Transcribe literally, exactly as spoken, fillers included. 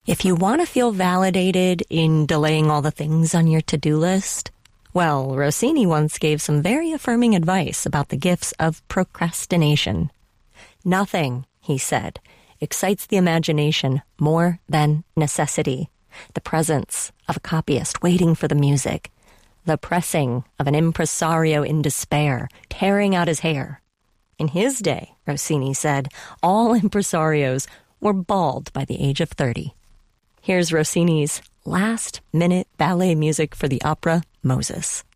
If you want to feel validated in delaying all the things on your to-do list, well, Rossini once gave some very affirming advice about the gifts of procrastination. Nothing, he said, excites the imagination more than necessity, the presence of a copyist waiting for the music, the pressing of an impresario in despair, tearing out his hair. In his day, Rossini said, all impresarios were bald by the age of thirty. Here's Rossini's last-minute ballet music for the opera Moses.